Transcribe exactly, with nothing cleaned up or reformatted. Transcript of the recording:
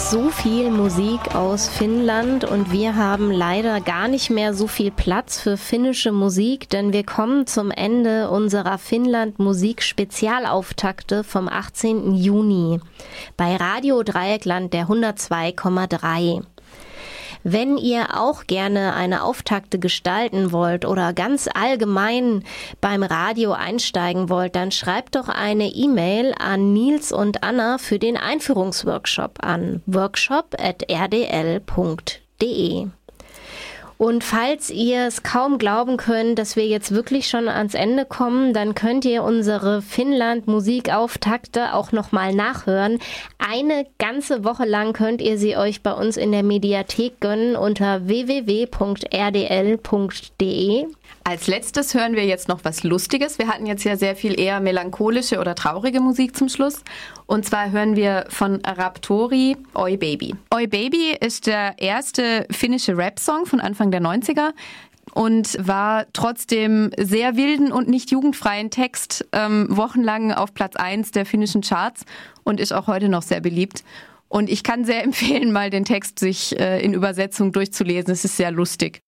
so viel Musik aus Finnland und wir haben leider gar nicht mehr so viel Platz für finnische Musik, denn wir kommen zum Ende unserer Finnland-Musik-Spezialauftakte vom achtzehnten Juni bei Radio Dreieckland der hundertzwei Komma drei. Wenn ihr auch gerne eine Auftakte gestalten wollt oder ganz allgemein beim Radio einsteigen wollt, dann schreibt doch eine E-Mail an Nils und Anna für den Einführungsworkshop an workshop at r d l punkt d e. Und falls ihr es kaum glauben könnt, dass wir jetzt wirklich schon ans Ende kommen, dann könnt ihr unsere Finnland-Musikauftakte auch nochmal nachhören. Eine ganze Woche lang könnt ihr sie euch bei uns in der Mediathek gönnen unter w w w punkt r d l punkt d e. Als letztes hören wir jetzt noch was Lustiges. Wir hatten jetzt ja sehr viel eher melancholische oder traurige Musik zum Schluss. Und zwar hören wir von Raptori Oi Baby. Oi Baby ist der erste finnische Rap-Song von Anfang der neunziger und war trotzdem sehr wilden und nicht jugendfreien Text ähm, wochenlang auf Platz eins der finnischen Charts und ist auch heute noch sehr beliebt. Und ich kann sehr empfehlen, mal den Text sich äh, in Übersetzung durchzulesen. Es ist sehr lustig.